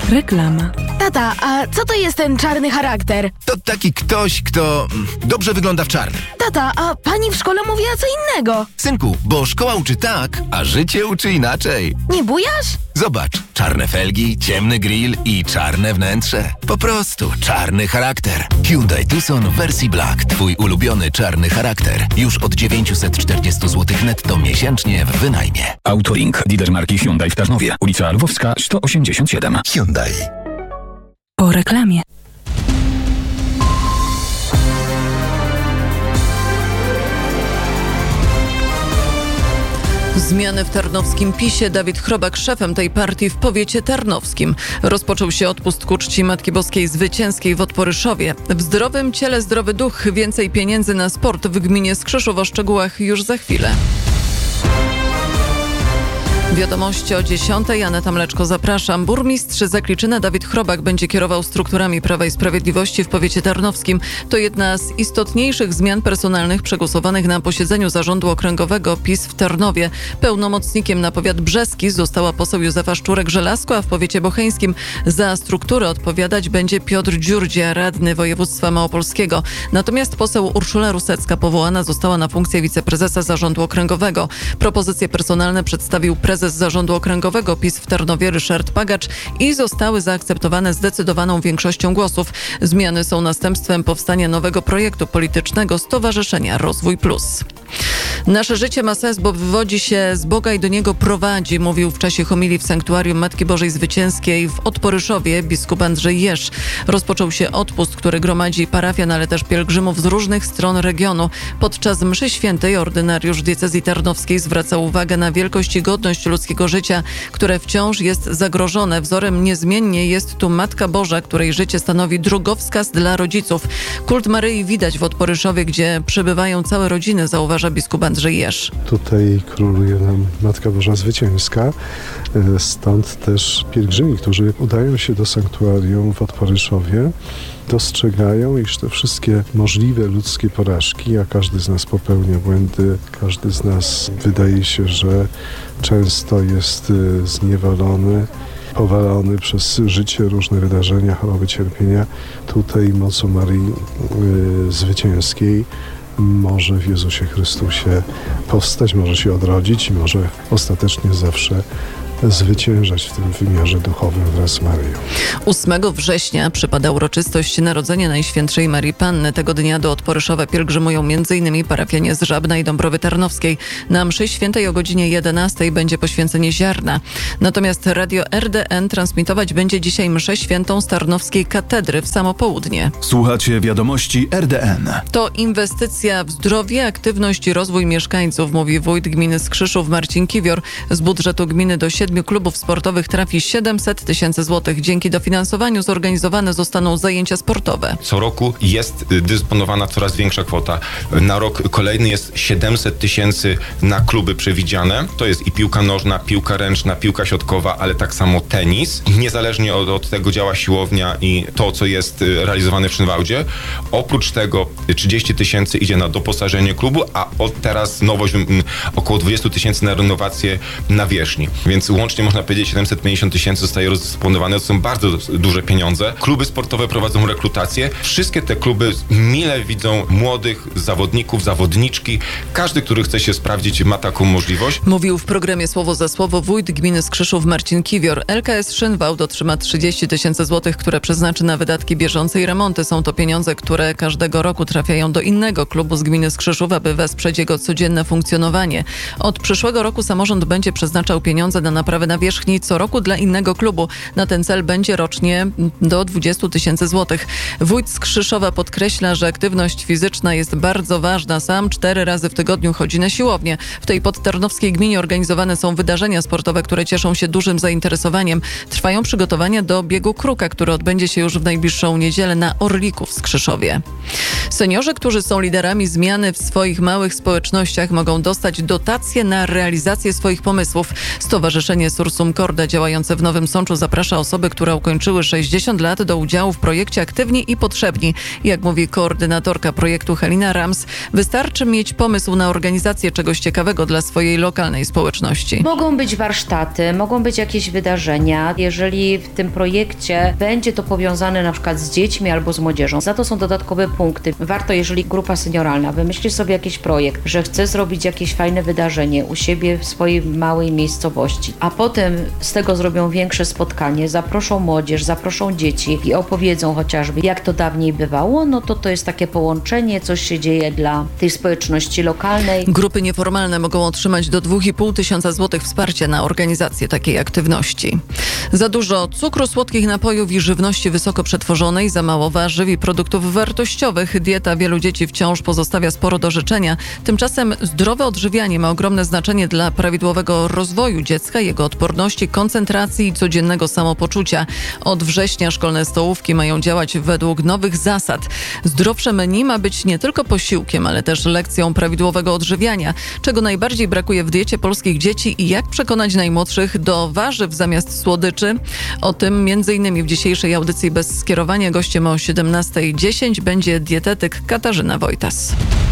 Reklama. Tata, a co to jest ten czarny charakter? To taki ktoś, kto dobrze wygląda w czarnym. Tata, a pani w szkole mówiła co innego. Synku, bo szkoła uczy tak, a życie uczy inaczej. Nie bujasz? Zobacz, czarne felgi, ciemny grill i czarne wnętrze. Po prostu czarny charakter. Hyundai Tucson w wersji Black. Twój ulubiony czarny charakter. Już od 940 zł netto miesięcznie w wynajmie. Autolink, lider marki Hyundai w Tarnowie. Ulica Lwowska, 187. Hyundai. Po reklamie. Zmiany w tarnowskim PiS-ie. Dawid Chrobak szefem tej partii w powiecie tarnowskim. Rozpoczął się odpust ku czci Matki Boskiej Zwycięskiej w Odporyszowie. W zdrowym ciele zdrowy duch. Więcej pieniędzy na sport w gminie Skrzyszów. O szczegółach już za chwilę. Wiadomości o 10:00. Aneta Mleczko, zapraszam. Burmistrz Zakliczyna Dawid Chrobak będzie kierował strukturami Prawa i Sprawiedliwości w powiecie tarnowskim. To jedna z istotniejszych zmian personalnych przegłosowanych na posiedzeniu Zarządu Okręgowego PiS w Tarnowie. Pełnomocnikiem na powiat brzeski została poseł Józefa Szczurek-Żelazko, a w powiecie bocheńskim za strukturę odpowiadać będzie Piotr Dziurdzia, radny województwa małopolskiego. Natomiast poseł Urszula Rusecka powołana została na funkcję wiceprezesa Zarządu Okręgowego. Propozycje personalne przedstawił prezes Zarządu Okręgowego PiS w Tarnowie Ryszard Pagacz i zostały zaakceptowane zdecydowaną większością głosów. Zmiany są następstwem powstania nowego projektu politycznego Stowarzyszenia Rozwój Plus. Nasze życie ma sens, bo wywodzi się z Boga i do Niego prowadzi, mówił w czasie homilii w Sanktuarium Matki Bożej Zwycięskiej w Odporyszowie biskup Andrzej Jeż. Rozpoczął się odpust, który gromadzi parafian, ale też pielgrzymów z różnych stron regionu. Podczas mszy świętej ordynariusz diecezji tarnowskiej zwracał uwagę na wielkość i godność ludzkiego życia, które wciąż jest zagrożone. Wzorem niezmiennie jest tu Matka Boża, której życie stanowi drogowskaz dla rodziców. Kult Maryi widać w Odporyszowie, gdzie przebywają całe rodziny, zauważa biskup Andrzej Jeż. Tutaj króluje nam Matka Boża Zwycięska, stąd też pielgrzymi, którzy udają się do sanktuarium w Odporyszowie, dostrzegają, iż te wszystkie możliwe ludzkie porażki, a każdy z nas popełnia błędy, każdy z nas wydaje się, że często jest zniewolony, powalony przez życie, różne wydarzenia, choroby, cierpienia. Tutaj mocą Maryi Zwycięskiej może w Jezusie Chrystusie powstać, może się odrodzić i może ostatecznie zawsze zwyciężać w tym wymiarze duchowym wraz z Maryją. 8 września przypada uroczystość Narodzenia Najświętszej Marii Panny. Tego dnia do Odporyszowa pielgrzymują m.in. parafianie z Żabna i Dąbrowy Tarnowskiej. Na mszy świętej o godzinie 11:00 będzie poświęcenie ziarna. Natomiast radio RDN transmitować będzie dzisiaj mszę świętą z Tarnowskiej Katedry w samo południe. Słuchacie wiadomości RDN. To inwestycja w zdrowie, aktywność i rozwój mieszkańców, mówi wójt gminy Skrzyszów Marcin Kiwior. Z budżetu gminy do 7 klubów sportowych trafi 700 000 złotych. Dzięki dofinansowaniu zorganizowane zostaną zajęcia sportowe. Co roku jest dysponowana coraz większa kwota. Na rok kolejny jest 700 000 na kluby przewidziane. To jest i piłka nożna, piłka ręczna, piłka siatkowa, ale tak samo tenis. Niezależnie od tego działa siłownia i to, co jest realizowane w Szynwałdzie. Oprócz tego 30 000 idzie na doposażenie klubu, a od teraz nowość około 20 000 na renowację nawierzchni. Więc łącznie można powiedzieć 750 000 zostaje rozdysponowane. To są bardzo duże pieniądze. Kluby sportowe prowadzą rekrutację. Wszystkie te kluby mile widzą młodych zawodników, zawodniczki. Każdy, który chce się sprawdzić, ma taką możliwość. Mówił w programie Słowo za Słowo wójt gminy Skrzyszów Marcin Kiwior. LKS Szynwałd otrzyma 30 000 złotych, które przeznaczy na wydatki bieżące i remonty. Są to pieniądze, które każdego roku trafiają do innego klubu z gminy Skrzyszów, aby wesprzeć jego codzienne funkcjonowanie. Od przyszłego roku samorząd będzie przeznaczał pieniądze na naprawę nawierzchni co roku dla innego klubu. Na ten cel będzie rocznie do 20 000 złotych. Wójt Skrzyszowa podkreśla, że aktywność fizyczna jest bardzo ważna. Sam 4 razy w tygodniu chodzi na siłownię. W tej podtarnowskiej gminie organizowane są wydarzenia sportowe, które cieszą się dużym zainteresowaniem. Trwają przygotowania do biegu kruka, który odbędzie się już w najbliższą niedzielę na Orliku w Skrzyszowie. Seniorzy, którzy są liderami zmiany w swoich małych społecznościach, mogą dostać dotacje na realizację swoich pomysłów. Stowarzyszenie Stowarzyszenie Sursum Corda działające w Nowym Sączu zaprasza osoby, które ukończyły 60 lat do udziału w projekcie Aktywni i Potrzebni. Jak mówi koordynatorka projektu Halina Rams, wystarczy mieć pomysł na organizację czegoś ciekawego dla swojej lokalnej społeczności. Mogą być warsztaty, mogą być jakieś wydarzenia. Jeżeli w tym projekcie będzie to powiązane na przykład z dziećmi albo z młodzieżą, za to są dodatkowe punkty. Warto, jeżeli grupa senioralna wymyśli sobie jakiś projekt, że chce zrobić jakieś fajne wydarzenie u siebie w swojej małej miejscowości, a potem z tego zrobią większe spotkanie, zaproszą młodzież, zaproszą dzieci i opowiedzą chociażby, jak to dawniej bywało, no to jest takie połączenie, coś się dzieje dla tej społeczności lokalnej. Grupy nieformalne mogą otrzymać do 2500 zł wsparcia na organizację takiej aktywności. Za dużo cukru, słodkich napojów i żywności wysoko przetworzonej, za mało warzyw i produktów wartościowych. Dieta wielu dzieci wciąż pozostawia sporo do życzenia. Tymczasem zdrowe odżywianie ma ogromne znaczenie dla prawidłowego rozwoju dziecka, jego odporności, koncentracji i codziennego samopoczucia. Od września szkolne stołówki mają działać według nowych zasad. Zdrowsze menu ma być nie tylko posiłkiem, ale też lekcją prawidłowego odżywiania. Czego najbardziej brakuje w diecie polskich dzieci i jak przekonać najmłodszych do warzyw zamiast słodyczy? O tym m.in. w dzisiejszej audycji Bez skierowania. Gościem o 17:10 będzie dietetyk Katarzyna Wojtas.